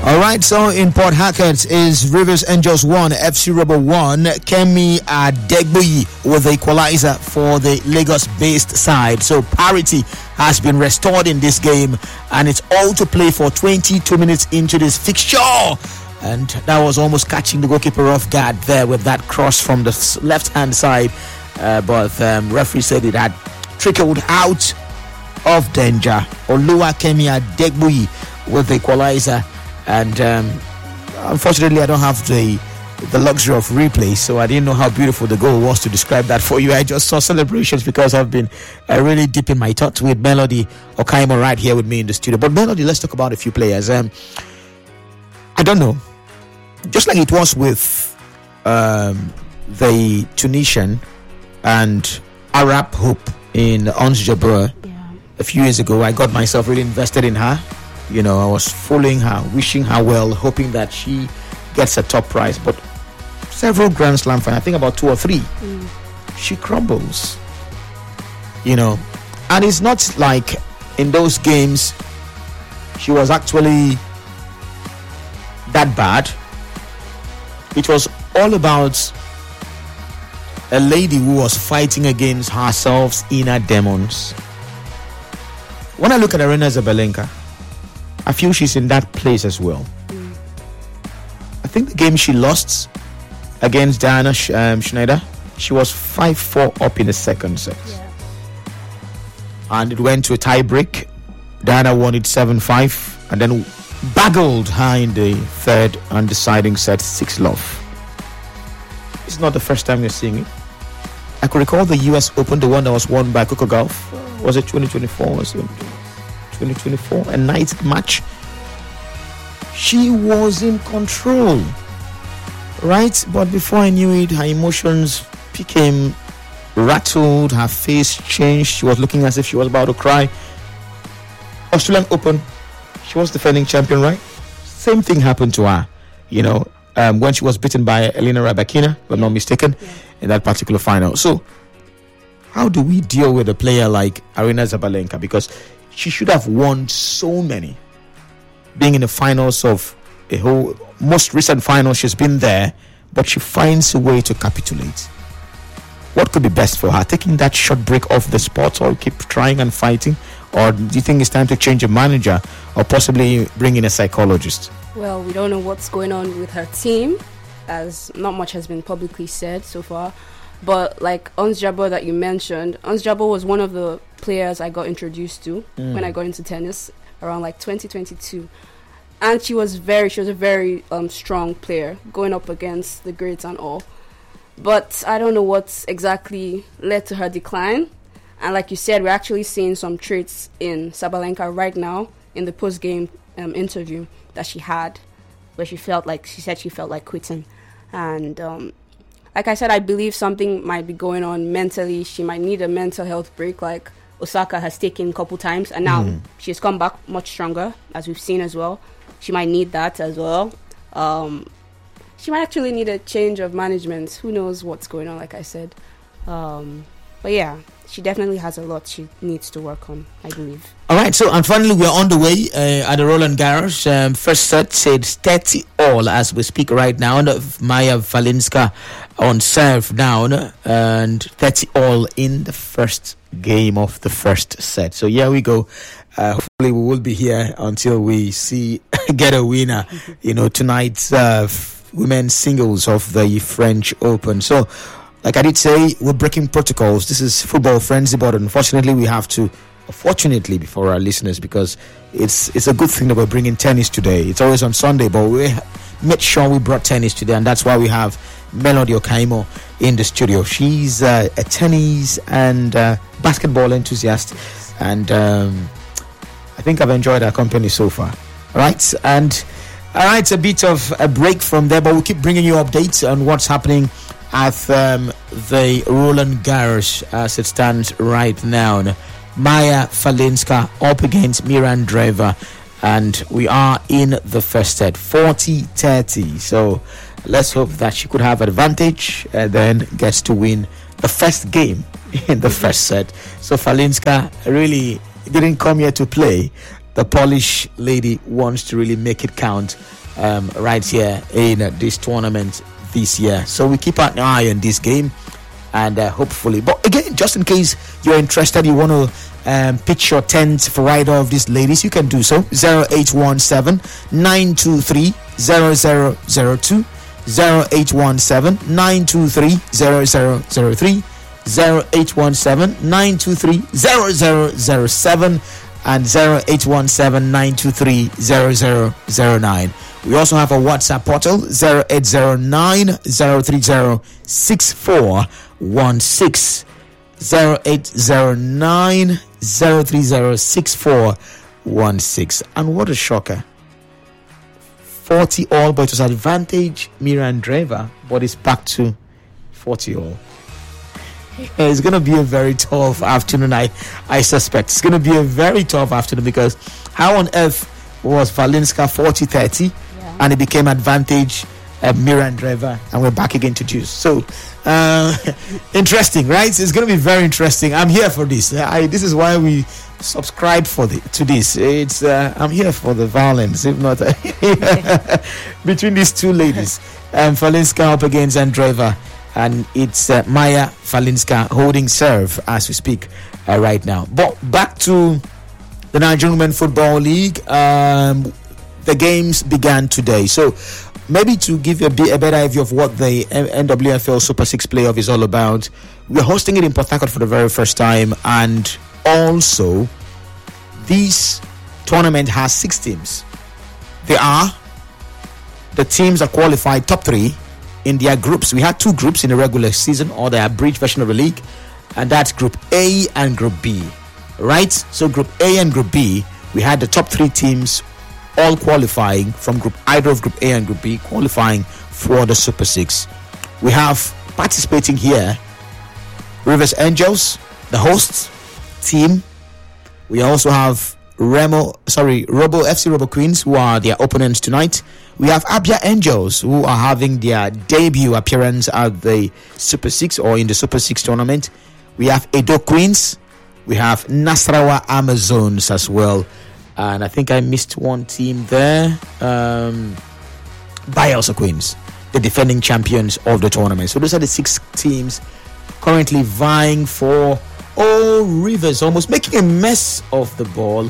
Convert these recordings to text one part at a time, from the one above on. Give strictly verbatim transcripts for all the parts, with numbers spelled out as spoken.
All right, so in Port Harcourt is Rivers Angels one, F C Rebel one. Kemi Adegboyi with the equalizer for the Lagos-based side. So parity has been restored in this game, and it's all to play for twenty-two minutes into this fixture. And that was almost catching the goalkeeper off guard there with that cross from the left-hand side. Uh, but um, referee said it had trickled out of danger. Oluwakemi Adegboyi with the equalizer. And um, unfortunately, I don't have the the luxury of replay, so I didn't know how beautiful the goal was to describe that for you. I just saw celebrations because I've been uh, really deep in my thoughts with Melody Okaimo right here with me in the studio. But Melody, let's talk about a few players. Um, I don't know. Just like it was with um, the Tunisian and Arab Hope in Ons Jabeur yeah. a few years ago, I got myself really invested in her. You know, I was following her, wishing her well, hoping that she gets a top prize. But several Grand Slam finals, I think about two or three, mm. she crumbles. You know, and it's not like in those games she was actually that bad. It was all about a lady who was fighting against herself's inner demons. When I look at Aryna Sabalenka, I feel she's in that place as well. Mm. I think the game she lost against Diana Sh- um, Schneider, she was five four up in the second set. Yeah. And it went to a tie break. Diana won it seven five and then baggled her in the third and deciding set six love. It's not the first time you're seeing it. I could recall the U S Open, the one that was won by Coco Gauff. Was it twenty twenty-four or something? twenty twenty-four, a night match. She was in control, right? But before I knew it, her emotions became rattled, her face changed, she was looking as if she was about to cry. Australian Open, she was defending champion, right? Same thing happened to her, you know, um, when she was beaten by Elena Rybakina, if I'm not mistaken, yeah. in that particular final. So how do we deal with a player like Aryna Sabalenka? Because she should have won so many. Being in the finals of a whole most recent final, she's been there, but she finds a way to capitulate. What could be best for her? Taking that short break off the sport, or keep trying and fighting? Or do you think it's time to change a manager, or possibly bring in a psychologist? Well, we don't know what's going on with her team, as not much has been publicly said so far. But like Ons Jabeur that you mentioned, Ons Jabeur was one of the players I got introduced to mm. when I got into tennis around like twenty twenty-two, and she was very she was a very um, strong player going up against the greats and all. But I don't know what exactly led to her decline, and like you said, we're actually seeing some traits in Sabalenka right now in the post-game um, interview that she had, where she felt like she said she felt like quitting. And um like I said, I believe something might be going on mentally. She might need a mental health break, like Osaka has taken a couple times, and now mm. she's come back much stronger, as we've seen as well. She might need that as well. Um, she might actually need a change of management. Who knows what's going on, like I said. Um, but yeah, she definitely has a lot she needs to work on, I believe. All right, so and finally we're on the way uh, at the Roland Garros. Um, first set said thirty all as we speak right now. Maya Valinska on serve down, and thirty all in the first game of the first set. So here we go. Uh, hopefully we will be here until we see get a winner. You know, tonight's uh, women's singles of the French Open. So, like I did say, we're breaking protocols. This is Football Frenzy, but unfortunately we have to. Fortunately, for our listeners, because it's it's a good thing that we're bringing tennis today. It's always on Sunday, but we made sure we brought tennis today, and that's why we have Melody Okaimo in the studio. She's uh, a tennis and uh, basketball enthusiast, and um, I think I've enjoyed her company so far. All right, and all right, it's a bit of a break from there, but we'll keep bringing you updates on what's happening at um, the Roland Garros as it stands right now. Maya Valinska up against Miran Dreva, and we are in the first set, forty thirty. So let's hope that she could have advantage and then gets to win the first game in the first set. So Valinska really didn't come here to play. the Polish lady wants to really make it count um, right here in uh, this tournament this year. So we keep an eye on this game, and uh, hopefully, but again, just in case you're interested, you want to um, pitch your tent for either of these ladies, you can do so. zero eight one seven, nine two three, zero zero zero two, zero eight one seven, nine two three, zero zero zero three, zero eight one seven, nine two three, zero zero zero seven, and zero eight one seven, nine two three, zero zero zero nine. We also have a WhatsApp portal, zero eight zero nine, zero three zero, six four one six, zero eight zero nine, zero three zero, six four one six. And what a shocker. forty all, but it was advantage Mirandreva, but it's back to forty all. It's going to be a very tough afternoon, I, I suspect. It's going to be a very tough afternoon, because how on earth was Valinska forty thirty? And it became advantage uh, Mirandreva, and we're back again to juice. So uh, interesting, right? It's going to be very interesting. I'm here for this. I, this is why we subscribe for the to this. It's uh, I'm here for the violence, if not between these two ladies. Um, Valinska up against Andreeva, and it's uh, Maya Valinska holding serve as we speak uh, right now. But back to the Nigerian Women Football League. Um, The games began today. So maybe to give you a, bit, a better idea of what the N W F L Super six playoff is all about, we're hosting it in Port Harcourt for the very first time. And also, this tournament has six teams. They are the teams that qualified top three in their groups. We had two groups in the regular season, or the abridged version of the league. And that's Group A and Group B. Right? So Group A and Group B, we had the top three teams all qualifying from group either of Group A and Group B, qualifying for the Super six. We have participating here Rivers Angels, the host team. We also have Remo, sorry, Robo F C Robo Queens, who are their opponents tonight. We have Abia Angels, who are having their debut appearance at the Super six, or in the Super six tournament. We have Edo Queens. We have Nasarawa Amazons as well. And I think I missed one team there. Um, Bayelsa Queens, the defending champions of the tournament. So those are the six teams currently vying for. Oh, Rivers almost making a mess of the ball.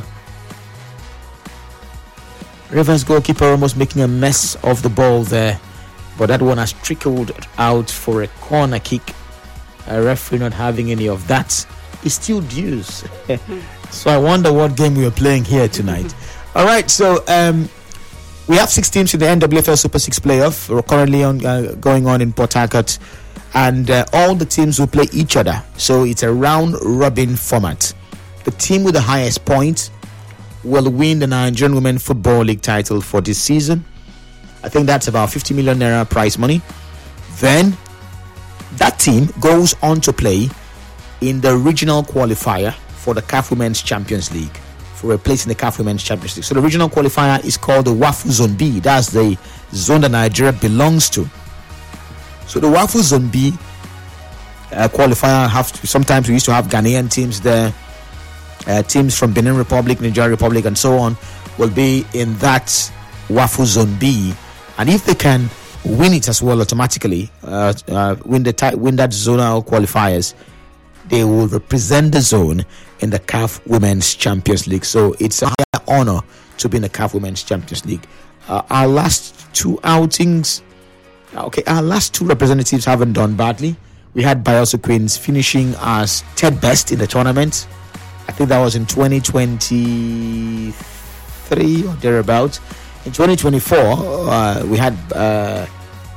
Rivers goalkeeper almost making a mess of the ball there. But that one has trickled out for a corner kick. A referee not having any of that. It's still dues. So I wonder what game we are playing here tonight. All right, so um, we have six teams in the N W F L Super six playoff. We're currently on, uh, going on in Port Harcourt, and uh, all the teams will play each other. So it's a round-robin format. The team with the highest point will win the Nigerian Women Football League title for this season. I think that's about fifty million naira prize money. Then that team goes on to play in the regional qualifier for the C A F Women's Champions League, for a place in the C A F Women's Champions League. So the regional qualifier is called the WAFU Zone B. That's the zone that Nigeria belongs to. So the WAFU Zone B uh, qualifier, have to, sometimes we used to have Ghanaian teams there, uh, teams from Benin Republic, Nigeria Republic, and so on, will be in that WAFU Zone B. And if they can win it as well automatically, uh, uh, win the ti- win that zonal qualifiers, they will represent the zone in the C A F Women's Champions League. So it's a higher honor to be in the C A F Women's Champions League. Uh, our last two outings, okay, our last two representatives haven't done badly. We had Bayelsa Queens finishing as third best in the tournament. I think that was in twenty twenty-three or thereabouts. In twenty twenty-four, uh, we had uh,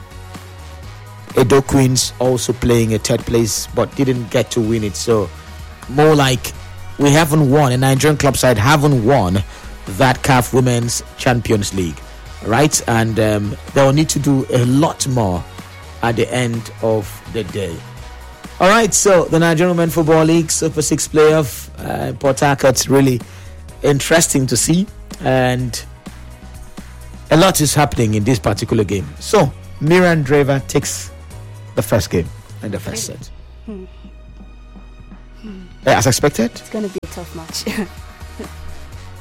Edo Queens also playing a third place, but didn't get to win it. So more like we haven't won, a Nigerian club side haven't won that C A F Women's Champions League, right? And um, they will need to do a lot more at the end of the day. All right, so the Nigerian Women Football League Super six playoff, uh, Port Harcourt's really interesting to see, and a lot is happening in this particular game. So Mirandreva takes the first game and the first set. Hmm. Hmm. Uh, as expected? It's going to be a tough match.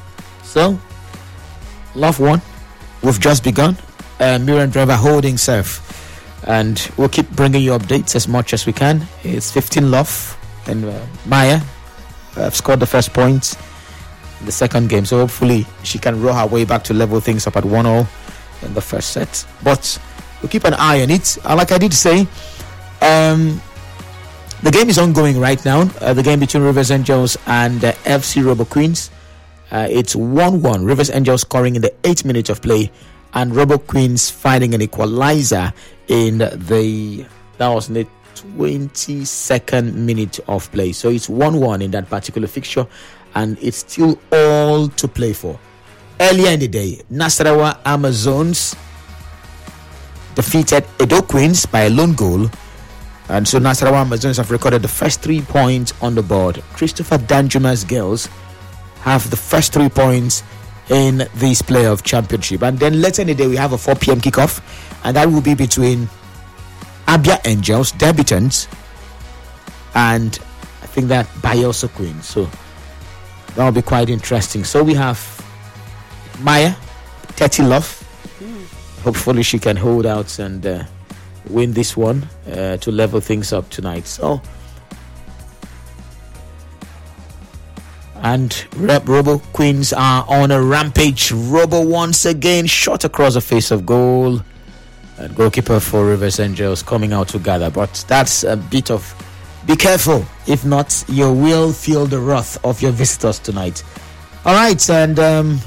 So, love one. We've just begun. Uh, Miriam Driver holding serve. And we'll keep bringing you updates as much as we can. It's fifteen love. And uh, Maya have scored the first point in the second game. So hopefully she can roll her way back to level things up at one all in the first set. But we'll keep an eye on it. Uh, like I did say, um, the game is ongoing right now. Uh, the game between Rivers Angels and uh, F C Robo Queens. Uh, it's one one. Rivers Angels scoring in the eighth minute of play, and Robo Queens finding an equalizer in the that was in the twenty-second minute of play. So it's one one in that particular fixture, and it's still all to play for. Earlier in the day, Nasarawa Amazons defeated Edo Queens by a lone goal. And so Nasarawa Amazons have recorded the first three points on the board. Christopher Danjuma's girls have the first three points in this playoff championship. And then later in the day, we have a four p.m. kickoff, and that will be between Abia Angels, debutants, and I think that Bayelsa Queens. So that will be quite interesting. So we have Maya, thirty love. Mm. Hopefully she can hold out and uh, win this one uh, to level things up tonight. So, and Rep Robo Queens are on a rampage. Robo once again shot across the face of goal, and goalkeeper for Rivers Angels coming out to gather. But that's a bit of, be careful, if not you will feel the wrath of your visitors tonight. All right, and um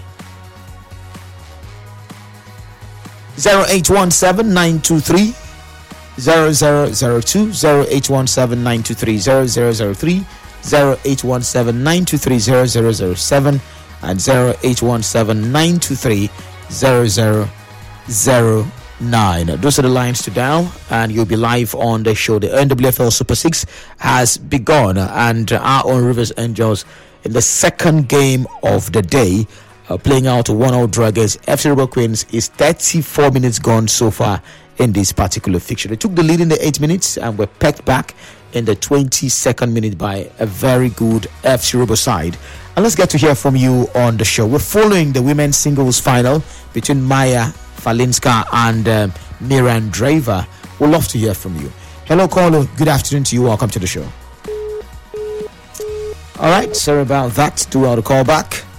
zero eight one seven nine two three zero zero zero two, zero eight one seven nine two three zero zero zero three, zero eight one seven nine two three zero zero zero seven, and zero eight one seven nine two three zero zero zero nine. Those are the lines to dial, and you'll be live on the show. The N W F L Super six has begun, and our own Rivers Angels in the second game of the day, uh, playing out a one all draw against F C Robo Queens, is thirty-four minutes gone so far in this particular fixture. They took the lead in the eight minutes and were pecked back in the twenty-second minute by a very good F C Robo side. And let's get to hear from you on the show. We're following the women's singles final between Maya Falinska and um, Miran Driver. We'd love to hear from you. Hello, caller. Good afternoon to you. Welcome to the show. All right, sorry about that. Do our call back.